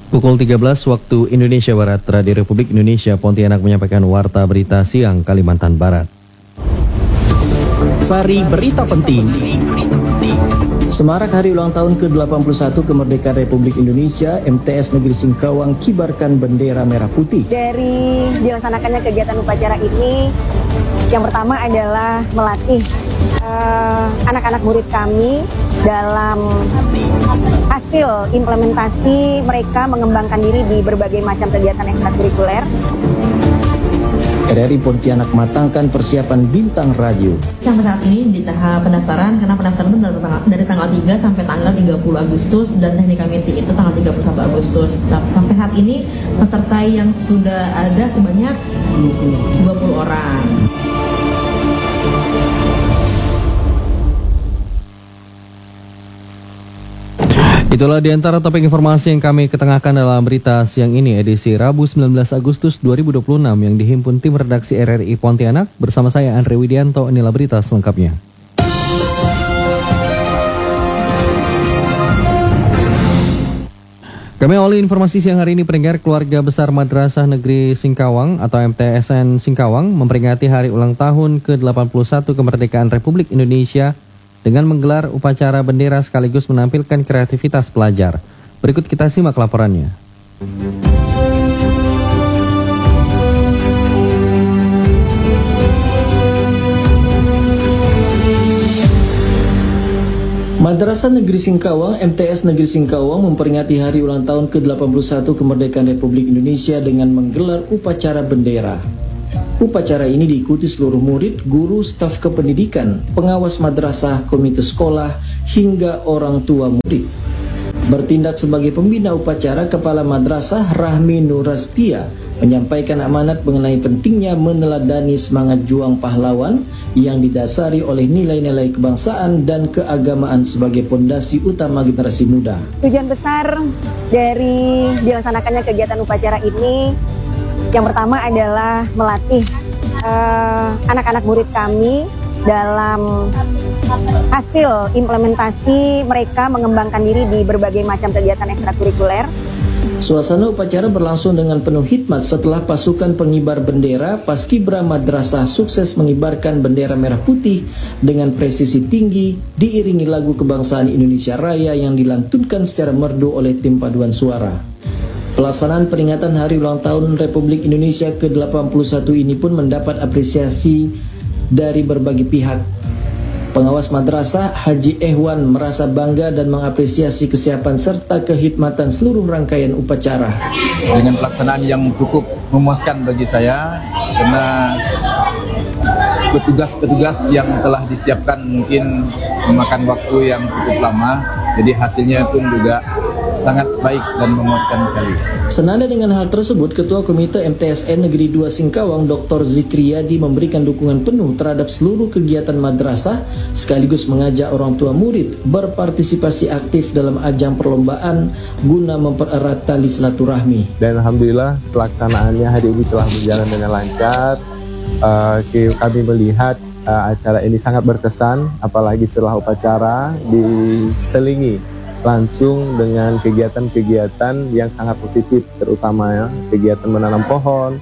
Pukul 13 waktu Indonesia Barat, Radio Republik Indonesia Pontianak menyampaikan warta berita siang Kalimantan Barat. Sari berita penting. Semarak hari ulang tahun ke-81 kemerdekaan Republik Indonesia, MTS Negeri Singkawang kibarkan bendera merah putih. Dari dilaksanakannya kegiatan upacara ini, yang pertama adalah melatih anak-anak murid kami dalam hasil implementasi mereka mengembangkan diri di berbagai macam kegiatan ekstrakurikuler. RRI Pontianak matangkan persiapan bintang radio. Sampai saat ini di tahap pendaftaran, karena pendaftaran itu dari tanggal 3 sampai tanggal 30 Agustus dan teknik meeting itu tanggal 31 Agustus. Sampai saat ini peserta yang sudah ada sebanyak 20 orang. Itulah di antara topik informasi yang kami ketengahkan dalam berita siang ini edisi Rabu 19 Agustus 2026 yang dihimpun tim redaksi RRI Pontianak bersama saya Andre Widianto. Inilah berita selengkapnya. Kami awali informasi siang hari ini. Pendengar, keluarga besar Madrasah Negeri Singkawang atau MTSN Singkawang memperingati hari ulang tahun ke-81 kemerdekaan Republik Indonesia dengan menggelar upacara bendera sekaligus menampilkan kreativitas pelajar. Berikut kita simak laporannya. Madrasah Negeri Singkawang, MTS Negeri Singkawang memperingati hari ulang tahun ke-81 kemerdekaan Republik Indonesia dengan menggelar upacara bendera. Upacara ini diikuti seluruh murid, guru, staf kependidikan, pengawas madrasah, komite sekolah, hingga orang tua murid. Bertindak sebagai pembina upacara, Kepala Madrasah Rahmi Nurastia menyampaikan amanat mengenai pentingnya meneladani semangat juang pahlawan yang didasari oleh nilai-nilai kebangsaan dan keagamaan sebagai pondasi utama generasi muda. Tujuan besar dari dilaksanakannya kegiatan upacara ini, yang pertama adalah melatih anak-anak murid kami dalam hasil implementasi mereka mengembangkan diri di berbagai macam kegiatan ekstrakurikuler. Suasana upacara berlangsung dengan penuh hikmat setelah pasukan pengibar bendera Paskibra Madrasah sukses mengibarkan bendera merah putih dengan presisi tinggi diiringi lagu kebangsaan Indonesia Raya yang dilantunkan secara merdu oleh tim paduan suara. Pelaksanaan peringatan Hari Ulang Tahun Republik Indonesia ke-81 ini pun mendapat apresiasi dari berbagai pihak. Pengawas madrasah Haji Ehwan merasa bangga dan mengapresiasi kesiapan serta kehikmatan seluruh rangkaian upacara. Dengan pelaksanaan yang cukup memuaskan bagi saya, karena petugas-petugas yang telah disiapkan mungkin memakan waktu yang cukup lama, jadi hasilnya pun juga sangat baik dan memuaskan sekali. Senada dengan hal tersebut, Ketua Komite MTSN Negeri 2 Singkawang Dr. Zikriyadi memberikan dukungan penuh terhadap seluruh kegiatan madrasah sekaligus mengajak orang tua murid berpartisipasi aktif dalam ajang perlombaan guna mempererat tali silaturahmi. Dan alhamdulillah pelaksanaannya hari ini telah berjalan dengan lancar. Kami melihat acara ini sangat berkesan, apalagi setelah upacara diselingi langsung dengan kegiatan-kegiatan yang sangat positif, terutama ya, kegiatan menanam pohon,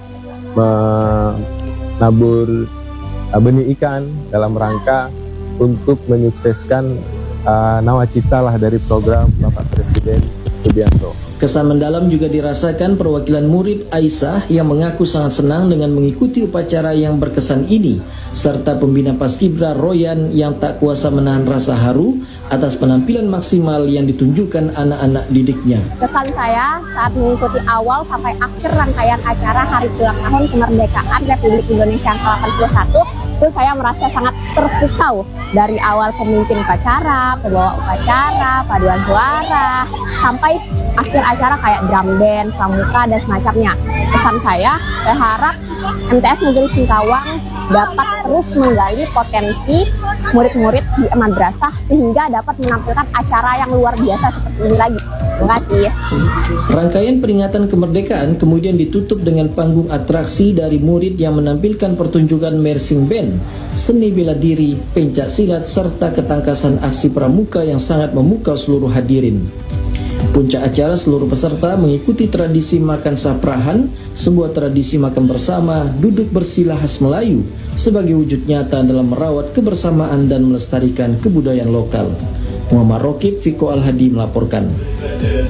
menabur benih ikan dalam rangka untuk menyukseskan nawacita lah dari program Bapak Presiden Subianto. Kesan mendalam juga dirasakan perwakilan murid Aisyah yang mengaku sangat senang dengan mengikuti upacara yang berkesan ini, serta pembina Paskibra Royan yang tak kuasa menahan rasa haru atas penampilan maksimal yang ditunjukkan anak-anak didiknya. Kesan saya saat mengikuti awal sampai akhir rangkaian acara Hari Ulang Tahun Kemerdekaan Republik Indonesia ke-81, itu saya merasa sangat terpukau dari awal pemimpin upacara, pembawa upacara, paduan suara, sampai akhir acara kayak drum band, pramuka, dan semacamnya. Pesan saya harap MTS Negeri Singkawang dapat terus menggali potensi murid-murid di madrasah sehingga dapat menampilkan acara yang luar biasa seperti ini lagi. Terima kasih. Rangkaian peringatan kemerdekaan kemudian ditutup dengan panggung atraksi dari murid yang menampilkan pertunjukan marching band, seni bela diri, pencak silat, serta ketangkasan aksi pramuka yang sangat memukau seluruh hadirin. Puncak acara seluruh peserta mengikuti tradisi makan saprahan, sebuah tradisi makan bersama, duduk bersila khas Melayu, sebagai wujud nyata dalam merawat kebersamaan dan melestarikan kebudayaan lokal. Muhammad Rokib, Viko Al-Hadi melaporkan.